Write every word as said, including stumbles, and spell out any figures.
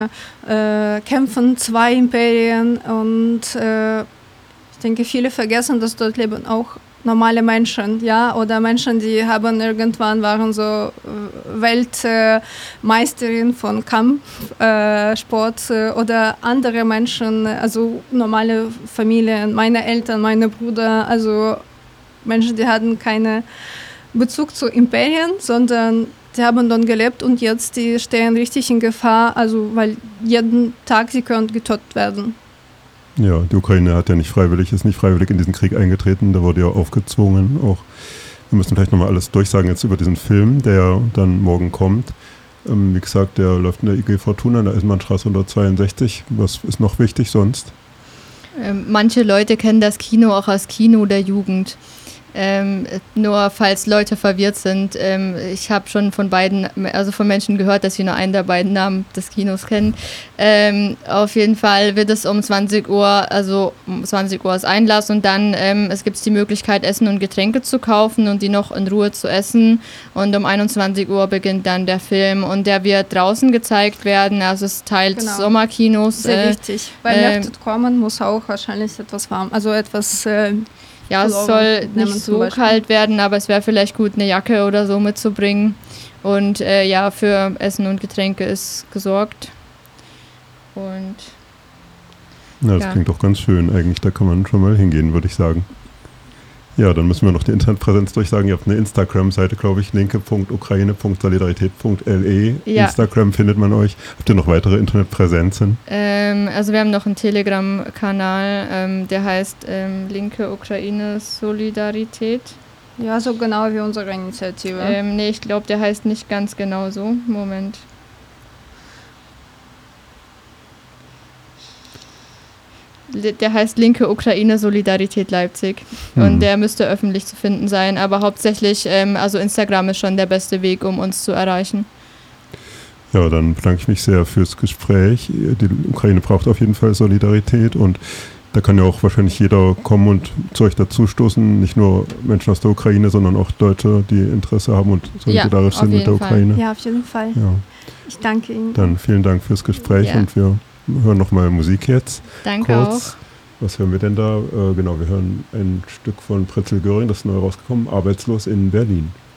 äh, kämpfen zwei Imperien und äh, ich denke, viele vergessen, dass dort leben auch normale Menschen, ja, oder Menschen, die haben irgendwann waren so äh, Weltmeisterin äh, von Kampfsport äh, äh, oder andere Menschen, also normale Familien, meine Eltern, meine Brüder, also Menschen, die hatten keinen Bezug zu Imperien, sondern die haben dann gelebt und jetzt die stehen richtig in Gefahr, also weil jeden Tag sie können getötet werden. Ja, die Ukraine hat ja nicht freiwillig, ist nicht freiwillig in diesen Krieg eingetreten, da wurde ja aufgezwungen auch. Wir müssen vielleicht nochmal alles durchsagen jetzt über diesen Film, der dann morgen kommt. Ähm, wie gesagt, der läuft in der I G Fortuna in der Eisenbahnstraße hundertzweiundsechzig. Was ist noch wichtig sonst? Ähm, manche Leute kennen das Kino auch als Kino der Jugend. Ähm, nur falls Leute verwirrt sind, ähm, ich habe schon von beiden, also von Menschen gehört, dass sie nur einen der beiden Namen des Kinos kennen. Ähm, auf jeden Fall wird es um zwanzig Uhr, also um zwanzig Uhr ist Einlass und dann ähm, es gibt die Möglichkeit, Essen und Getränke zu kaufen und die noch in Ruhe zu essen und um einundzwanzig Uhr beginnt dann der Film und der wird draußen gezeigt werden, also es ist Teil Genau. des Sommerkinos. Sehr äh, wichtig, weil äh, äh, kommen muss auch wahrscheinlich etwas warm, also etwas äh, Ja, es soll nicht so kalt werden, aber es wäre vielleicht gut, eine Jacke oder so mitzubringen. Und äh, ja, für Essen und Getränke ist gesorgt. Und Na, das ja. klingt doch ganz schön eigentlich, da kann man schon mal hingehen, würde ich sagen. Ja, dann müssen wir noch die Internetpräsenz durchsagen. Ihr habt eine Instagram-Seite, glaube ich, linke punkt ukraine punkt solidarität punkt l e. Ja. Instagram findet man euch. Habt ihr noch weitere Internetpräsenzen? Ähm, also wir haben noch einen Telegram-Kanal, ähm, der heißt ähm, Linke Ukraine Solidarität. Ja, so genau wie unsere Initiative. Ähm, nee, ich glaube, der heißt nicht ganz genau so. Moment. Der heißt Linke Ukraine Solidarität Leipzig Mhm. und der müsste öffentlich zu finden sein, aber hauptsächlich, ähm, also Instagram ist schon der beste Weg, um uns zu erreichen. Ja, dann bedanke ich mich sehr fürs Gespräch. Die Ukraine braucht auf jeden Fall Solidarität und da kann ja auch wahrscheinlich jeder kommen und zu euch dazustoßen. Nicht nur Menschen aus der Ukraine, sondern auch Deutsche, die Interesse haben und solidarisch Ja, sind mit der jeden Fall. Ukraine. Ja, auf jeden Fall. Ja. Ich danke Ihnen. Dann vielen Dank fürs Gespräch Ja. und wir hören nochmal Musik jetzt. Danke Kurz. Was hören wir denn da? Äh, genau, wir hören ein Stück von Pretzel Göring, das ist neu rausgekommen, Arbeitslos in Berlin.